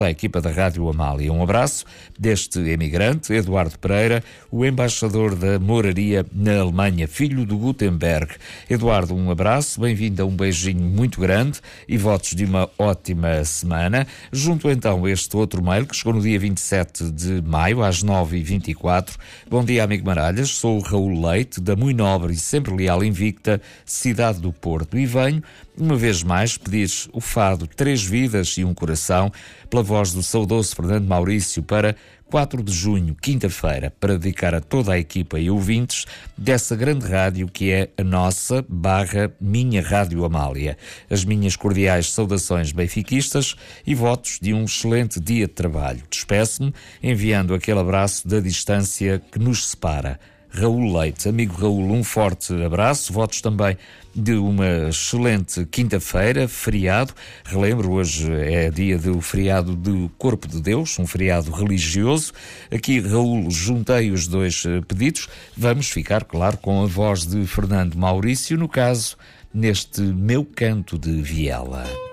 A equipa da Rádio Amália. Um abraço deste emigrante, Eduardo Pereira, o embaixador da moraria na Alemanha, filho do Gutenberg. Eduardo, um abraço, bem-vindo a um beijinho muito grande e votos de uma ótima semana. Junto então este outro mail que chegou no dia 27 de maio, às 9h24. Bom dia, amigo Maralhas, sou o Raul Leite, da muito nobre e sempre leal invicta cidade do Porto, e venho, uma vez mais, pedir o fado 3 Vidas e um Coração, pela voz do saudoso Fernando Maurício, para 4 de junho, quinta-feira, para dedicar a toda a equipa e ouvintes dessa grande rádio que é a nossa /minha Rádio Amália. As minhas cordiais saudações benfiquistas e votos de um excelente dia de trabalho. Despeço-me enviando aquele abraço da distância que nos separa. Raul Leite. Amigo Raul, um forte abraço. Votos também de uma excelente quinta-feira, feriado. Relembro, hoje é dia do feriado do Corpo de Deus, um feriado religioso. Aqui, Raul, juntei os dois pedidos. Vamos ficar, claro, com a voz de Fernando Maurício, no caso, neste Meu Canto de Viela.